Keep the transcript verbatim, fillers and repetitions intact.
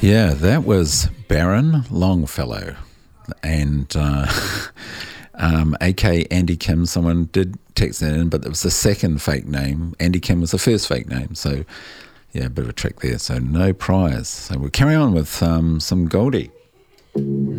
Yeah, that was Baron Longfellow, and uh, um, A K Andy Kim. Someone did text that in, but it was the second fake name. Andy Kim was the first fake name, so yeah, a bit of a trick there. So no prize. So we'll carry on with um, some Goldie.